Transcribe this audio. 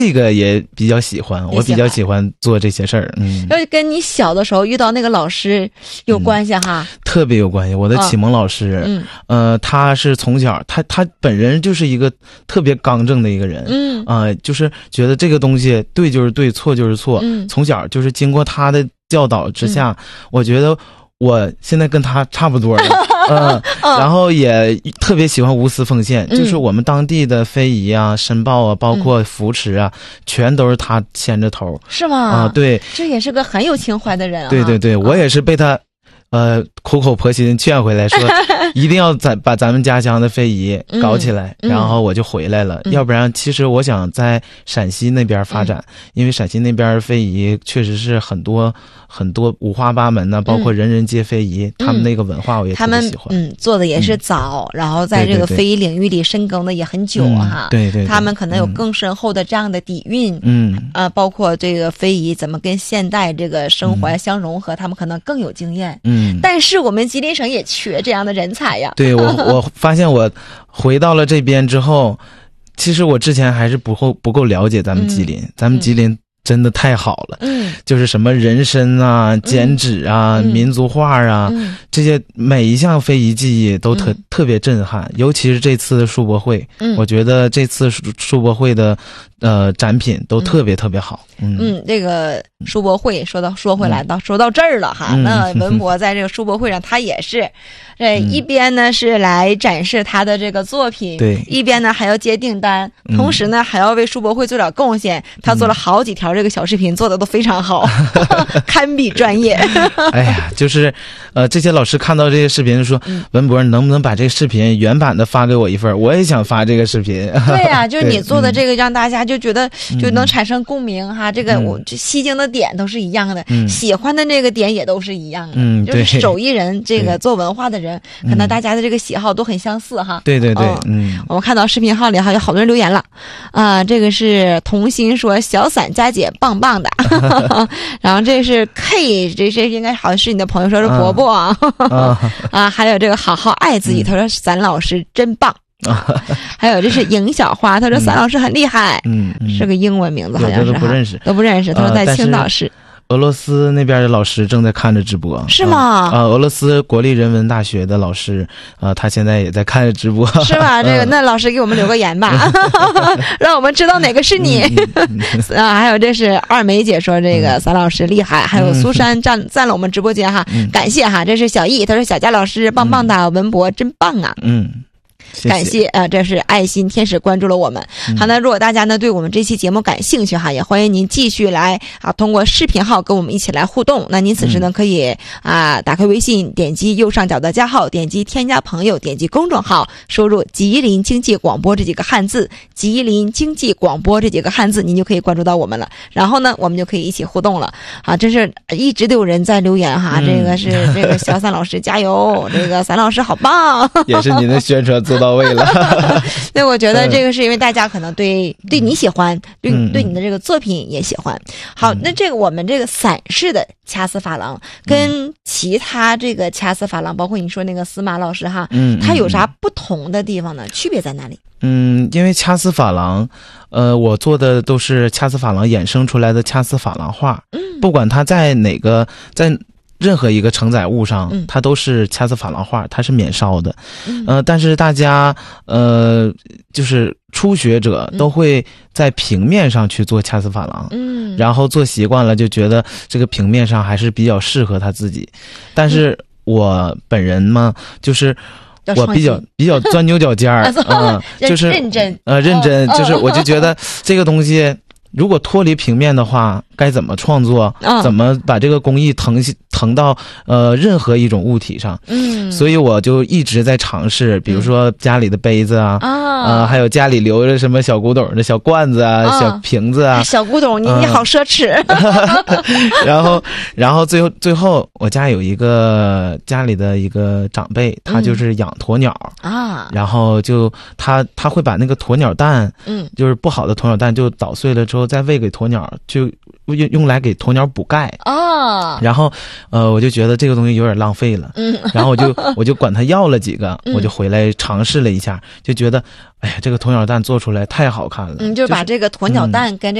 这个也比较喜欢，我比较喜欢做这些事儿。 要跟你小的时候遇到那个老师有关系哈？ 特别有关系。我的启蒙老师，他是从小他本人就是一个特别刚正的一个人，就是觉得这个东西对就是对，错就是错。从小就是经过他的教导之下，我觉得我现在跟他差不多了。然后也特别喜欢无私奉献，就是我们当地的非遗啊、申报啊，包括扶持啊，全都是他牵着头。 是吗？ 对， 这也是个很有情怀的人啊。 对对对，我也是被他苦口婆心劝回来，说一定要把咱们家乡的非遗搞起来，然后我就回来了。要不然其实我想在陕西那边发展，因为陕西那边非遗确实是很多五花八门呢，包括人人皆非遗，他们那个文化我也特别喜欢。 做的也是早，然后在这个非遗领域里深耕的也很久哈。 对对， 他们可能有更深厚的这样的底蕴。包括这个非遗怎么跟现代这个生活相融合，他们可能更有经验。但是我们吉林省也缺这样的人才呀。 对，我发现我回到了这边之后，其实我之前还是不够了解咱们吉林，咱们吉林真的太好了。就是什么人参啊、剪纸啊、民族画啊，这些每一项非遗技艺都特别震撼。尤其是这次的世博会，我觉得这次世博会的展品都特别特别好。 这个世博会说回来说到这儿了哈。那文博在这个世博会上，他也是一边呢是来展示他的这个作品， 对， 一边呢还要接订单，同时呢还要为世博会做点贡献。他做了好几条这个小视频，做的都非常好，堪比专业。 哎呀，就是这些老师看到这些视频说，文博，你能不能把这个视频原版的发给我一份？我也想发这个视频。 对呀，就是你做的这个，让大家就觉得就能产生共鸣哈。这个我这吸睛的点都是一样的，喜欢的那个点也都是一样的。就是手艺人这个做文化的人，可能大家的这个喜好都很相似哈。 对对对， 我们看到视频号里哈有好多人留言了，这个是童心说小伞佳姐棒棒的，然后这是 K， 这应该好像是你的朋友说是伯伯啊，还有这个好好爱自己，他说伞老师真棒。还有这是尹小花，他说伞老师很厉害，是个英文名字，好像是都不认识。他说在青岛市。 俄罗斯那边的老师正在看着直播， 是吗？ 俄罗斯国立人文大学的老师，他现在也在看着直播， 是吧？这个那老师给我们留个言吧，让我们知道哪个是你。还有这是二梅姐说这个伞老师厉害，还有苏珊赞了我们直播间哈，感谢哈。这是小易，他说小佳老师棒棒的，文博真棒啊。感谢这是爱心天使关注了我们。好，那如果大家呢对我们这期节目感兴趣哈，也欢迎您继续来通过视频号跟我们一起来互动。那您此时呢可以打开微信，点击右上角的加号，点击添加朋友，点击公众号，输入吉林经济广播这几个汉字，吉林经济广播这几个汉字，您就可以关注到我们了。然后呢我们就可以一起互动了。这是一直都有人在留言哈，这个是这个小伞老师加油，这个伞老师好棒， 也是您的宣传做到位了。 对，我觉得这个是因为大家可能对你喜欢，对你的这个作品也喜欢。好，那这个我们这个伞式的掐丝珐琅跟其他这个掐丝珐琅，包括你说那个司马老师哈，它有啥不同的地方呢？区别在哪里？ 因为掐丝珐琅，我做的都是掐丝珐琅衍生出来的掐丝珐琅画，不管它在任何一个承载物上，它都是掐丝珐琅画，它是免烧的。但是大家就是初学者都会在平面上去做掐丝珐琅，然后做习惯了就觉得这个平面上还是比较适合他自己。但是我本人嘛，就是我比较钻牛角尖儿，就是认真，就是我就觉得这个东西如果脱离平面的话，该怎么创作？怎么把这个工艺腾到任何一种物体上？所以我就一直在尝试，比如说家里的杯子还有家里留着什么小古董的小罐子小瓶子小古董，你好奢侈。 然后最后我家有一个家里的一个长辈，他就是养鸵鸟然后就他会把那个鸵鸟蛋，就是不好的鸵鸟蛋就捣碎了之后再喂给鸵鸟，就用来给鸵鸟补钙哦。 然后我就觉得这个东西有点浪费了，然后我就管他要了几个，我就回来尝试了一下，就觉得哎呀，这个鸵鸟蛋做出来太好看了， 就是把这个鸵鸟蛋跟